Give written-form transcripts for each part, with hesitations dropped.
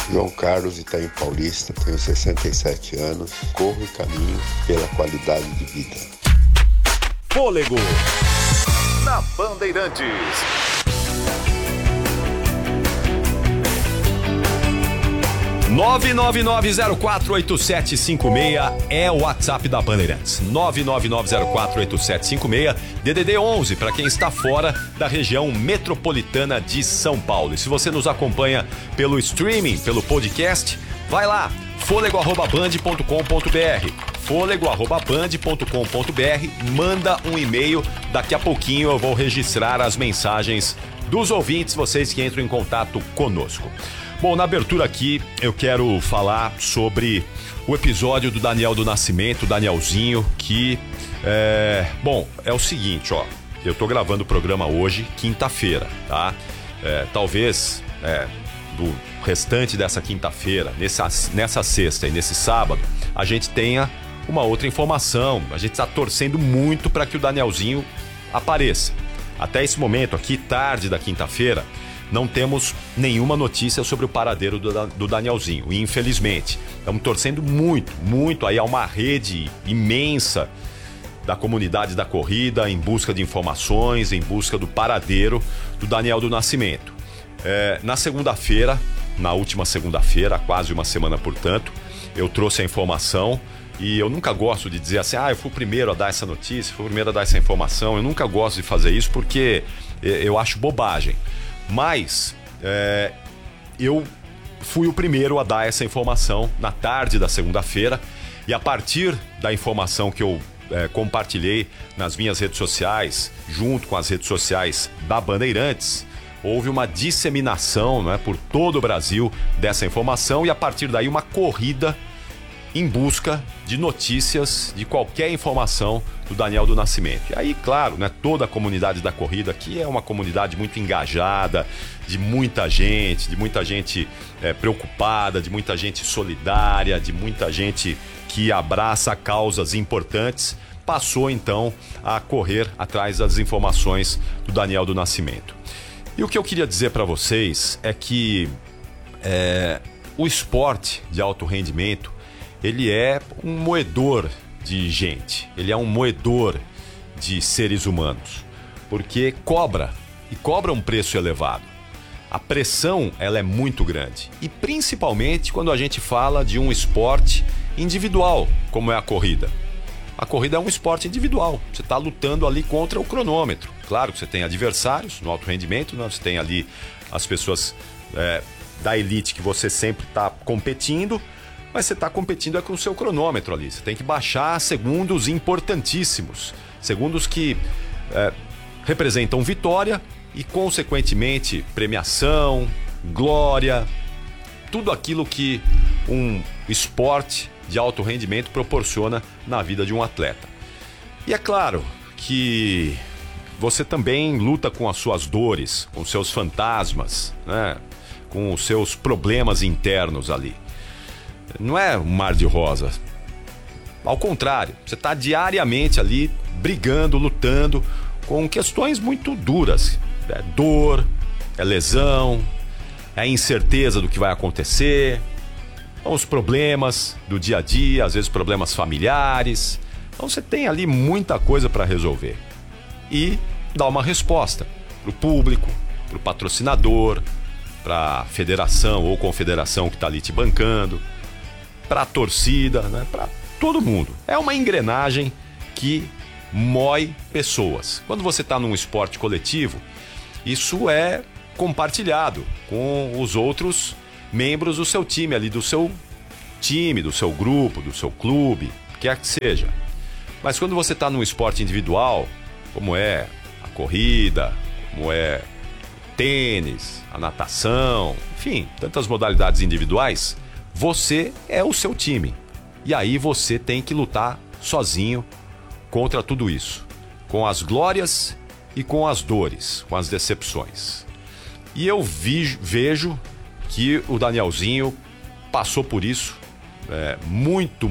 João Carlos, Itaim Paulista, tenho 67 anos, corro e caminho pela qualidade de vida. Fôlego na Bandeirantes. (999048756) é o WhatsApp da Bandeirantes. 999048756, DDD 11 para quem está fora da região metropolitana de São Paulo. E se você nos acompanha pelo streaming, pelo podcast, vai lá, fôlego@band.com.br, fôlego@band.com.br, manda um e-mail, daqui a pouquinho eu vou registrar as mensagens dos ouvintes, vocês que entram em contato conosco. Bom, na abertura aqui eu quero falar sobre o episódio do Daniel do Nascimento, Danielzinho, que é o seguinte, ó, eu tô gravando o programa hoje, quinta-feira, tá? Talvez do restante dessa quinta-feira, nessa sexta e nesse sábado, a gente tenha uma outra informação. A gente tá torcendo muito para que o Danielzinho apareça. Até esse momento aqui, tarde da quinta-feira, não temos nenhuma notícia sobre o paradeiro do Danielzinho, infelizmente. Estamos torcendo muito, aí há uma rede imensa da comunidade da corrida em busca de informações, em busca do paradeiro do Daniel do Nascimento. Na segunda-feira, na última segunda-feira, há quase uma semana, portanto, eu trouxe a informação e eu nunca gosto de dizer assim, eu fui o primeiro a dar essa notícia, fui o primeiro a dar essa informação. Eu nunca gosto de fazer isso porque eu acho bobagem. Mas eu fui o primeiro a dar essa informação na tarde da segunda-feira e a partir da informação que eu compartilhei nas minhas redes sociais, junto com as redes sociais da Bandeirantes, houve uma disseminação, por todo o Brasil dessa informação e a partir daí uma corrida em busca de notícias, de qualquer informação do Daniel do Nascimento. E aí, claro, toda a comunidade da corrida aqui é uma comunidade muito engajada, de muita gente preocupada, de muita gente solidária, de muita gente que abraça causas importantes, passou então a correr atrás das informações do Daniel do Nascimento. E o que eu queria dizer para vocês é que o esporte de alto rendimento, ele é um moedor de gente, ele é um moedor de seres humanos, porque cobra um preço elevado. A pressão, ela é muito grande, e principalmente quando a gente fala de um esporte individual, como é a corrida. A corrida é um esporte individual, você está lutando ali contra o cronômetro. Claro que você tem adversários no alto rendimento, você tem ali as pessoas da elite que você sempre está competindo, mas você está competindo com o seu cronômetro ali. Você tem que baixar segundos importantíssimos, segundos que representam vitória e, consequentemente, premiação, glória, tudo aquilo que um esporte de alto rendimento proporciona na vida de um atleta. E é claro que você também luta com as suas dores, com os seus fantasmas, com os seus problemas internos ali. Não é um mar de rosas. Ao contrário, você está diariamente ali brigando, lutando com questões muito duras. É dor, é lesão, é a incerteza do que vai acontecer, são os problemas do dia a dia, às vezes problemas familiares. Então você tem ali muita coisa para resolver. E dar uma resposta para o público, para o patrocinador, para a federação ou confederação que está ali te bancando, para a torcida, para todo mundo. É uma engrenagem que mói pessoas. Quando você está num esporte coletivo, isso é compartilhado com os outros membros do seu time ali, do seu time, do seu grupo, do seu clube, quer que seja. Mas quando você está num esporte individual, como é a corrida, como é o tênis, a natação, enfim, tantas modalidades individuais, você é o seu time. E aí você tem que lutar sozinho contra tudo isso, com as glórias e com as dores, com as decepções. E eu vejo que o Danielzinho passou por isso muito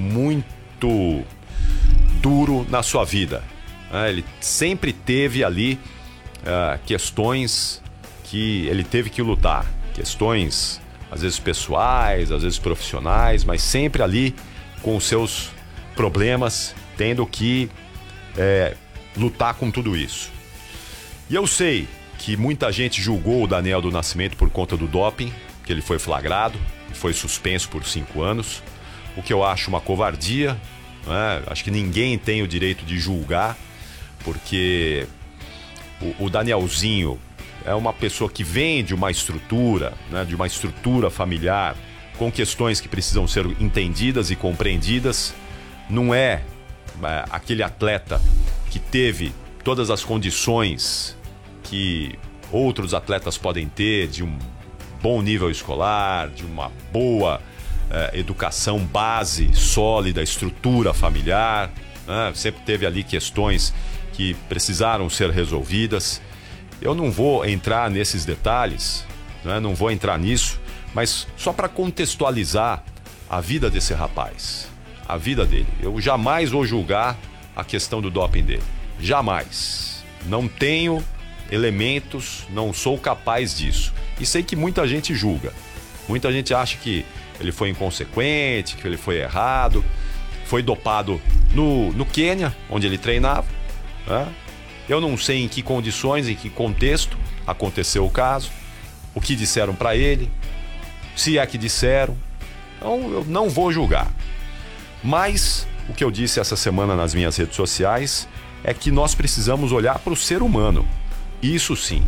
duro na sua vida. Ele sempre teve ali questões que ele teve que lutar, questões às vezes pessoais, às vezes profissionais, mas sempre ali com os seus problemas, tendo que lutar com tudo isso. E eu sei que muita gente julgou o Daniel do Nascimento por conta do doping, que ele foi flagrado, foi suspenso por 5 anos, o que eu acho uma covardia, né? Acho que ninguém tem o direito de julgar, porque o Danielzinho é uma pessoa que vem de uma estrutura, né, de uma estrutura familiar, com questões que precisam ser entendidas e compreendidas. Não é aquele atleta que teve todas as condições que outros atletas podem ter, de um bom nível escolar, de uma boa educação base sólida, estrutura familiar, né? Sempre teve ali questões que precisaram ser resolvidas. Eu não vou entrar nesses detalhes, né? Não vou entrar nisso, mas só para contextualizar a vida desse rapaz, a vida dele. Eu jamais vou julgar a questão do doping dele. Jamais. Não tenho elementos, não sou capaz disso. E sei que muita gente julga. Muita gente acha que ele foi inconsequente, que ele foi errado. Foi dopado no Quênia, onde ele treinava, né? Eu não sei em que condições, em que contexto aconteceu o caso, o que disseram para ele, se é que disseram. Então eu não vou julgar. Mas o que eu disse essa semana nas minhas redes sociais é que nós precisamos olhar para o ser humano. Isso sim.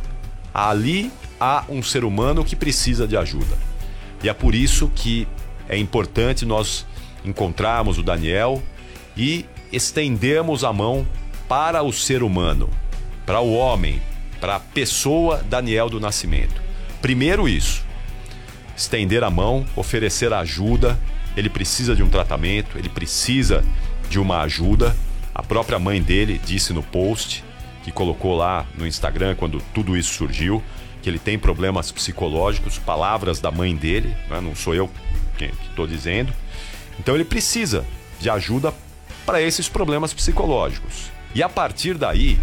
Ali há um ser humano que precisa de ajuda. E é por isso que é importante nós encontrarmos o Daniel e estendermos a mão para o ser humano, para o homem, para a pessoa Daniel do Nascimento. Primeiro isso, estender a mão, oferecer ajuda. Ele precisa de um tratamento, ele precisa de uma ajuda. A própria mãe dele disse no post que colocou lá no Instagram quando tudo isso surgiu, que ele tem problemas psicológicos, palavras da mãe dele, né? Não sou eu que estou dizendo. Então ele precisa de ajuda para esses problemas psicológicos. E a partir daí,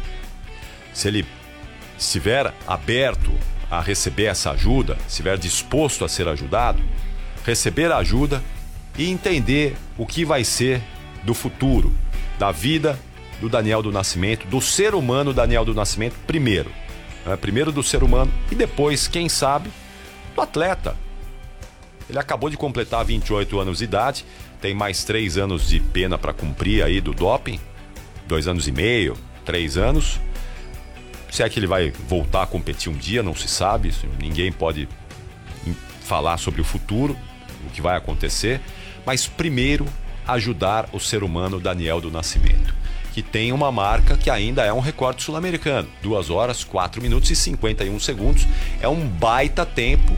se ele estiver aberto a receber essa ajuda, estiver disposto a ser ajudado, receber a ajuda e entender o que vai ser do futuro, da vida do Daniel do Nascimento, do ser humano Daniel do Nascimento primeiro. Primeiro do ser humano e depois, quem sabe, do atleta. Ele acabou de completar 28 anos de idade, tem mais 3 anos de pena para cumprir aí do doping, 2 anos e meio, 3 anos. Se é que ele vai voltar a competir um dia, não se sabe, ninguém pode falar sobre o futuro, o que vai acontecer, mas primeiro ajudar o ser humano Daniel do Nascimento, que tem uma marca que ainda é um recorde sul-americano, 2 horas, 4 minutos e 51 segundos, é um baita tempo,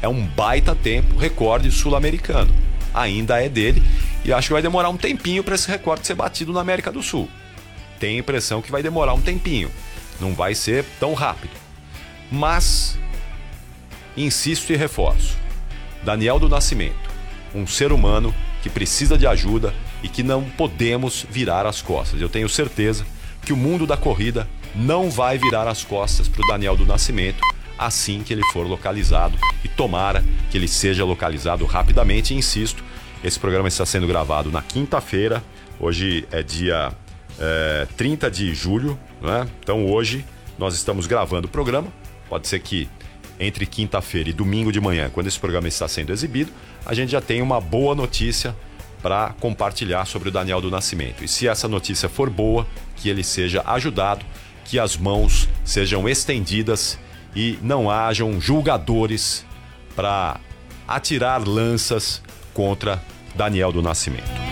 recorde sul-americano, ainda é dele, e acho que vai demorar um tempinho para esse recorde ser batido na América do Sul. Tenho a impressão que vai demorar um tempinho, não vai ser tão rápido, mas insisto e reforço, Daniel do Nascimento, um ser humano que precisa de ajuda e que não podemos virar as costas. Eu tenho certeza que o mundo da corrida não vai virar as costas para o Daniel do Nascimento assim que ele for localizado, e tomara que ele seja localizado rapidamente. E insisto, esse programa está sendo gravado na quinta-feira, hoje é dia 30 de julho, né? Então hoje nós estamos gravando o programa, pode ser que entre quinta-feira e domingo de manhã, quando esse programa está sendo exibido, a gente já tem uma boa notícia para compartilhar sobre o Daniel do Nascimento. E se essa notícia for boa, que ele seja ajudado, que as mãos sejam estendidas e não hajam julgadores para atirar lanças contra Daniel do Nascimento.